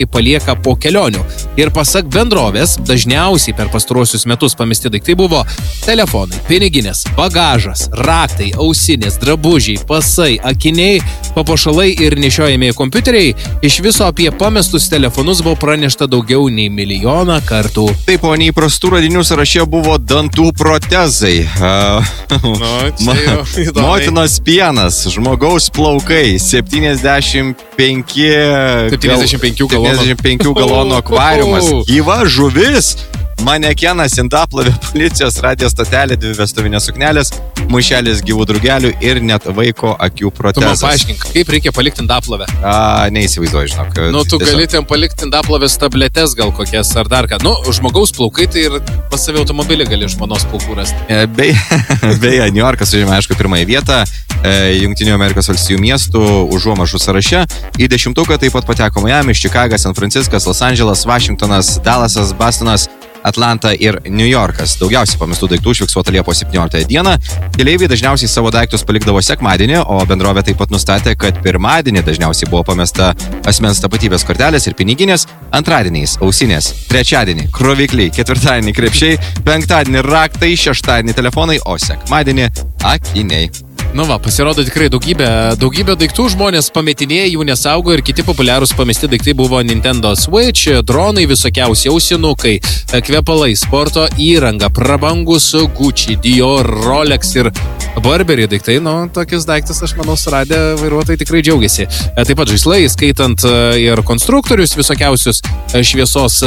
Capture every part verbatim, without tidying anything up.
palieka po kelionių. Ir pasak bendrovės, dažniausiai per pastaruosius metus pamesti daiktai buvo telefonai, piniginės, bagažas, raktai, ausinės, drabužiai, pasai, akiniai, papuošalai ir nešiojamieji kompiuteriai. Iš viso apie pamestus telefonus buvo pranešta daugiau nei milijoną kartų. Taip, o neįprastų radinių sąraše buvo dantų protezai. Uh, no, Ma- motinos pienas, žmogaus plaukai, septyniasdešimt penki septyniasdešimt penki galonų. septyniasdešimt penki galonų akvariumas, gyva žuvis, manekenas, indaplovė, policijos radijo stotelė, dvi vestuvinės suknelės, maišelis gyvų drugelių ir net vaiko akių Tu man protezas. paaiškink, kaip reikia palikti indaplovę? A, neįsivaizduoju, žinok. Nu, tu Tiesiog- gali ten palikti indaplovės tabletes gal kokias ar dar ką. Nu, žmogaus plaukai tai ir pas savį automobilį gali žmonos plaukų rasti. E, Beje, beje, New Yorkas užėmė, aišku, pirmąją vietą e, Jungtinių Amerikos valstijų miestų užuomažų sąraše. Į dešimtuką taip pat pateko Miami, Čikagas, San Franciskas, Los Andželas, Vašingtonas, Dalasas, Bostonas, Atlanta ir New Yorkas. Daugiausiai pamestų daiktų užfiksuota Liepos septynioliktąją dieną. Keleiviai dažniausiai savo daiktus palikdavo sekmadienį, o bendrovė taip pat nustatė, kad pirmadienį dažniausiai buvo pamesta asmens tapatybės kortelės ir piniginės, antradieniais ausinės, trečiadienį krovikliai, ketvirtadienį krepšiai, penktadienį raktai, šeštadienį telefonai, o sekmadienį akiniai. Nu va, pasirodo tikrai daugybė, daugybė daiktų žmonės pametinėja, jų nesaugo ir kiti populiarūs pamesti daiktai buvo Nintendo Switch, dronai, visokiausi ausinukai, kvepalai, sporto įranga, prabangus Gucci, Dior, Rolex ir Burberry daiktai. Nu, tokius daiktus, aš manau, suradę vairuotojai tikrai džiaugiasi. Taip pat žaislai, skaitant ir konstruktorius, visokiausius šviesos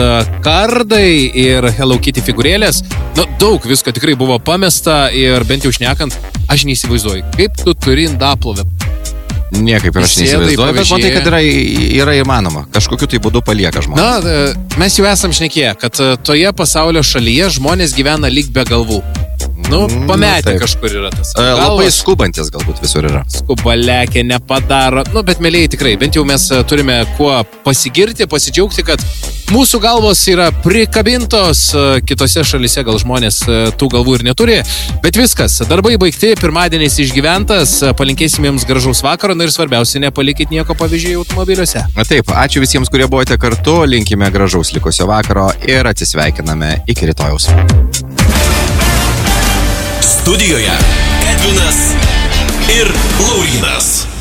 kardai ir Hello Kitty figūrėlės. Nu, daug visko tikrai buvo pamesta ir bent jau šnekant, aš neįsivaizduoju, kaip tu turi indaplovę. Niekaip ir aš Įsėdai, neįsivaizduoju, bet matai, pavėžėja. kad yra, yra įmanoma. Kažkokiu tai būdu palieka žmonės. Na, mes jau esam šnekėję, kad toje pasaulio šalyje žmonės gyvena lyg be galvų. Nu, Mm, pametę taip. kažkur yra tas. E, Labai Galvas skubantis galbūt visur yra. skubalekė nepadaro. Nu, bet mėlyjei tikrai, bent jau mes e, turime kuo pasigirti, pasidžiaugti, kad mūsų galvos yra prikabintos, e, kitose šalise gal žmonės e, tų galvų ir neturi. Bet viskas, darbai baigti, pirmadienis išgyventas, e, palinkėsim jums gražaus vakaro, na ir svarbiausia, nepalikit nieko pavyzdžiui automobiliuose. Na taip, ačiū visiems, kurie buvote kartu, linkime gražaus likusio vakaro ir atsisveikiname iki rytojaus. Studijoje Edvinas ir Laurynas.